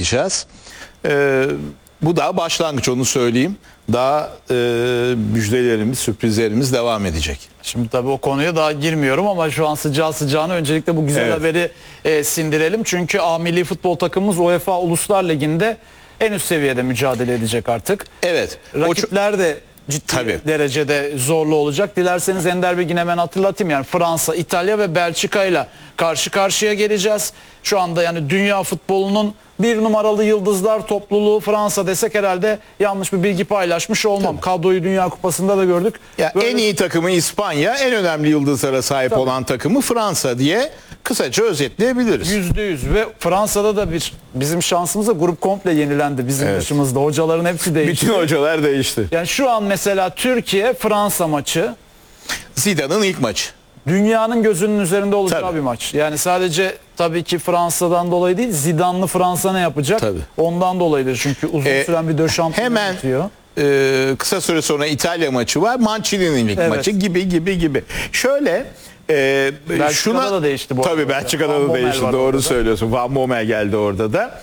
edeceğiz. Bu daha başlangıç, onu söyleyeyim. Daha müjdelerimiz, sürprizlerimiz devam edecek. Şimdi tabii o konuya daha girmiyorum ama şu an sıcağı sıcağına öncelikle bu güzel haberi sindirelim. Çünkü A milli futbol takımımız UEFA Uluslar Ligi'nde en üst seviyede mücadele edecek artık. Evet. Rakipler de ciddi derecede zorlu olacak. Dilerseniz Ender Bey'in hemen hatırlatayım. Yani Fransa, İtalya ve Belçika ile karşı karşıya geleceğiz. Şu anda yani dünya futbolunun bir numaralı yıldızlar topluluğu Fransa desek herhalde yanlış bir bilgi paylaşmış olmam. Tabii. Kadroyu Dünya Kupası'nda da gördük. Ya en iyi takımı İspanya, en önemli yıldızlara sahip olan takımı Fransa diye kısaca özetleyebiliriz. %100 ve Fransa'da da bizim şansımızda grup komple yenilendi bizim dışımızda. Hocaların hepsi değişti. Bütün hocalar değişti. Yani şu an mesela Türkiye-Fransa maçı Zidane'ın ilk maçı. Dünyanın gözünün üzerinde olacağı bir maç. Yani sadece tabii ki Fransa'dan dolayı değil, Zidane'lı Fransa ne yapacak? Tabii. Ondan dolayıdır çünkü uzun süren bir döşampı hemen bitiyor. Kısa süre sonra İtalya maçı var. Mancini'nin ilk maçı gibi. Şöyle Belçika'da da değişti bu arada. Tabii Belçika'da da değişti. Doğru söylüyorsun. Van Bommel geldi orada da.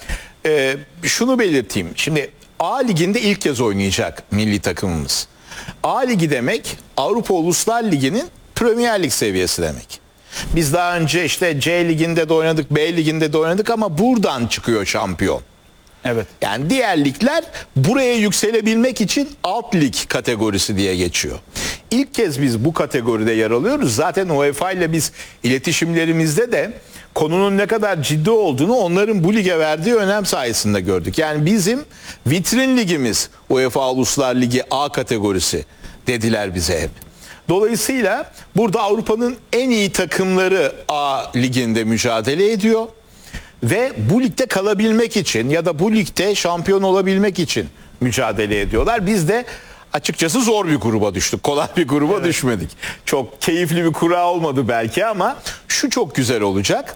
Şunu belirteyim. Şimdi A Ligi'nde ilk kez oynayacak milli takımımız. A Ligi demek Avrupa Uluslar Ligi'nin Premier Lig seviyesi demek. Biz daha önce işte C Ligi'nde de oynadık, B Ligi'nde de oynadık ama buradan çıkıyor şampiyon. Evet. Yani diğer ligler buraya yükselebilmek için alt lig kategorisi diye geçiyor. İlk kez biz bu kategoride yer alıyoruz. Zaten UEFA ile biz iletişimlerimizde de konunun ne kadar ciddi olduğunu onların bu lige verdiği önem sayesinde gördük. Yani bizim vitrin ligimiz UEFA Uluslar Ligi A kategorisi dediler bize hep. Dolayısıyla burada Avrupa'nın en iyi takımları A liginde mücadele ediyor. Ve bu ligde kalabilmek için ya da bu ligde şampiyon olabilmek için mücadele ediyorlar. Biz de açıkçası zor bir gruba düştük. Kolay bir gruba düşmedik. Çok keyifli bir kura olmadı belki ama şu çok güzel olacak.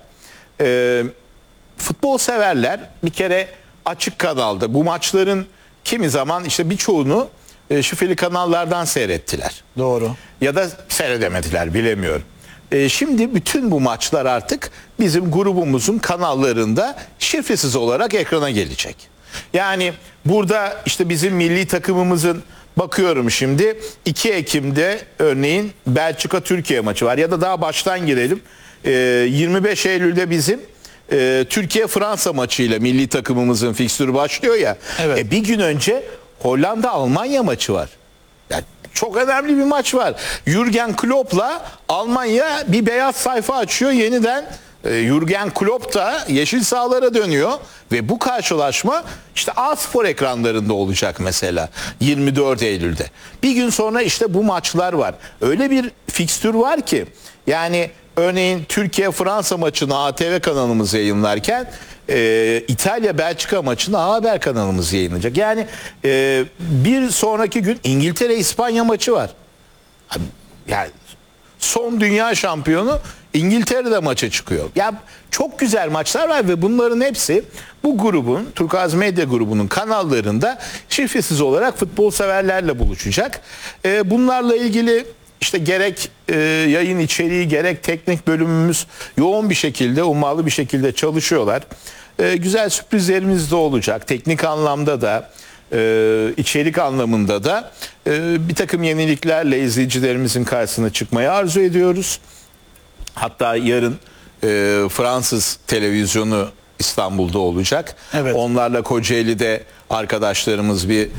Futbol severler bir kere açık kanalda bu maçların kimi zaman işte birçoğunu şifreli kanallardan seyrettiler. Doğru. Ya da seyredemediler, bilemiyorum. Şimdi bütün bu maçlar artık bizim grubumuzun kanallarında şifresiz olarak ekrana gelecek. Yani burada işte bizim milli takımımızın, bakıyorum şimdi 2 Ekim'de örneğin Belçika-Türkiye maçı var ya da daha baştan girelim. 25 Eylül'de bizim Türkiye-Fransa maçıyla milli takımımızın fikstürü başlıyor ya. Evet. Bir gün önce Hollanda-Almanya maçı var. Yani çok önemli bir maç var. Jürgen Klopp'la Almanya bir beyaz sayfa açıyor yeniden. Jürgen Klopp da yeşil sahalara dönüyor ve bu karşılaşma işte A-Spor ekranlarında olacak mesela 24 Eylül'de. Bir gün sonra işte bu maçlar var. Öyle bir fikstür var ki yani örneğin Türkiye-Fransa maçını ATV kanalımız yayınlarken İtalya-Belçika maçını A Haber kanalımız yayınlayacak. Yani bir sonraki gün İngiltere-İspanya maçı var. Yani son dünya şampiyonu İngiltere'de maça çıkıyor. Ya çok güzel maçlar var ve bunların hepsi bu grubun, Turkuaz Medya grubunun kanallarında şifresiz olarak futbol severlerle buluşacak. Bunlarla ilgili işte gerek yayın içeriği gerek teknik bölümümüz yoğun bir şekilde, ummalı bir şekilde çalışıyorlar. Güzel sürprizlerimiz de olacak. Teknik anlamda da, içerik anlamında da bir takım yeniliklerle izleyicilerimizin karşısına çıkmayı arzu ediyoruz. Hatta yarın Fransız televizyonu İstanbul'da olacak. Evet. Onlarla Kocaeli'de arkadaşlarımız bir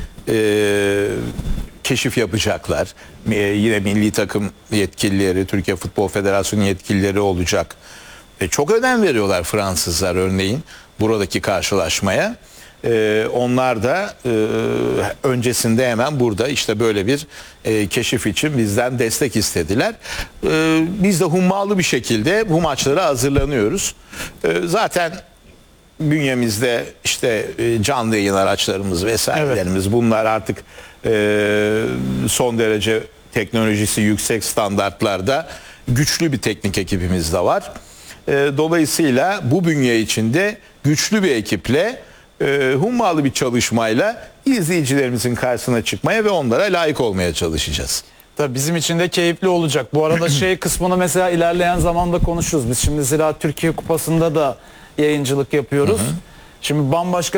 keşif yapacaklar. Yine milli takım yetkilileri, Türkiye Futbol Federasyonu yetkilileri olacak. Çok önem veriyorlar Fransızlar örneğin buradaki karşılaşmaya. Onlar da öncesinde hemen burada işte böyle bir keşif için bizden destek istediler. Biz de hummalı bir şekilde bu maçlara hazırlanıyoruz. Zaten bünyemizde işte canlı yayın araçlarımız vesairelerimiz bunlar artık son derece teknolojisi yüksek standartlarda güçlü bir teknik ekibimiz de var. Dolayısıyla bu bünye içinde güçlü bir ekiple hummalı bir çalışmayla izleyicilerimizin karşısına çıkmaya ve onlara layık olmaya çalışacağız. Tabii bizim için de keyifli olacak. Bu arada kısmını mesela ilerleyen zamanda konuşuruz. Biz şimdi Ziraat Türkiye Kupası'nda da yayıncılık yapıyoruz. Şimdi bambaşka